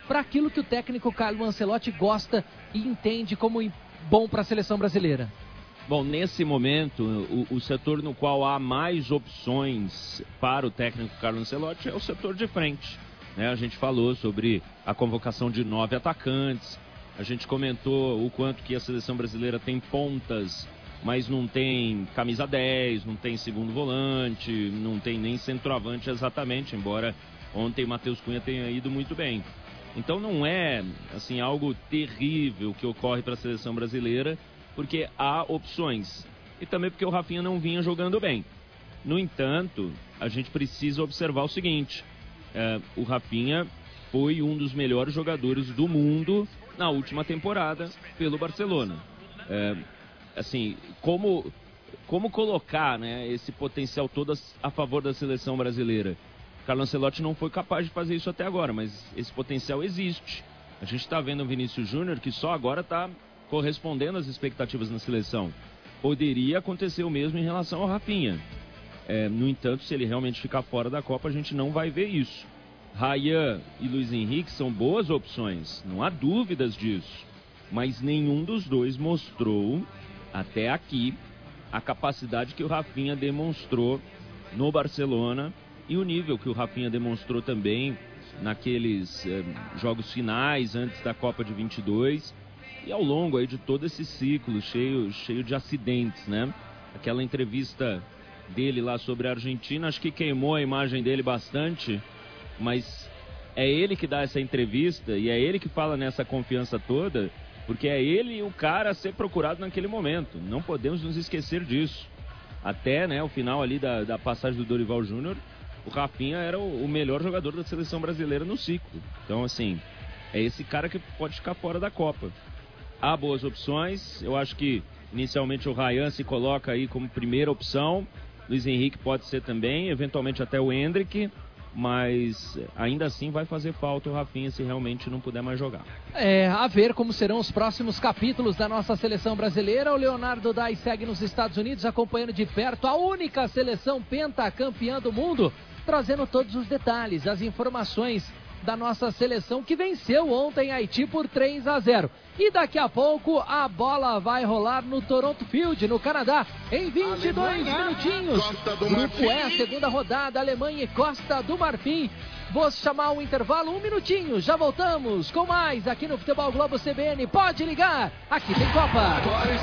para aquilo que o técnico Carlo Ancelotti gosta e entende como bom para a seleção brasileira? Bom, nesse momento, o setor no qual há mais opções para o técnico Carlo Ancelotti é o setor de frente, né? A gente falou sobre a convocação de 9 atacantes, a gente comentou o quanto que a seleção brasileira tem pontas, mas não tem camisa 10, não tem segundo volante, não tem nem centroavante exatamente, embora ontem o Matheus Cunha tenha ido muito bem. Então não é assim algo terrível que ocorre para a seleção brasileira, porque há opções. E também porque o Rafinha não vinha jogando bem. No entanto, a gente precisa observar o seguinte. O Rafinha foi um dos melhores jogadores do mundo na última temporada pelo Barcelona. Assim, como colocar, né, esse potencial todo a favor da seleção brasileira? Carlo Ancelotti não foi capaz de fazer isso até agora, mas esse potencial existe. A gente está vendo o Vinícius Júnior que só agora está correspondendo às expectativas na seleção. Poderia acontecer o mesmo em relação ao Rafinha. No entanto, se ele realmente ficar fora da Copa, a gente não vai ver isso. Ryan e Luiz Henrique são boas opções, não há dúvidas disso. Mas nenhum dos dois mostrou, até aqui, a capacidade que o Rafinha demonstrou no Barcelona e o nível que o Rafinha demonstrou também naqueles jogos finais antes da Copa de 22 e ao longo aí de todo esse ciclo cheio de acidentes, né? Aquela entrevista dele lá sobre a Argentina, acho que queimou a imagem dele bastante, mas é ele que dá essa entrevista e é ele que fala nessa confiança toda, porque é ele o cara a ser procurado naquele momento. Não podemos nos esquecer disso. Até, né, o final ali da passagem do Dorival Júnior, o Rafinha era o melhor jogador da seleção brasileira no ciclo. Então, assim, é esse cara que pode ficar fora da Copa. Há boas opções. Eu acho que inicialmente o Ryan se coloca aí como primeira opção. Luiz Henrique pode ser também, eventualmente até o Endrick. Mas ainda assim vai fazer falta o Rafinha se realmente não puder mais jogar. A ver como serão os próximos capítulos da nossa seleção brasileira. O Leonardo Dai segue nos Estados Unidos acompanhando de perto a única seleção pentacampeã do mundo, trazendo todos os detalhes, as informações da nossa seleção que venceu ontem Haiti por 3-0. E daqui a pouco a bola vai rolar no Toronto Field, no Canadá, em 22 minutinhos. Grupo E, segunda rodada, Alemanha e Costa do Marfim. Vou chamar um intervalo, 1 minutinho, já voltamos com mais aqui no Futebol Globo CBN. Pode ligar, aqui tem Copa.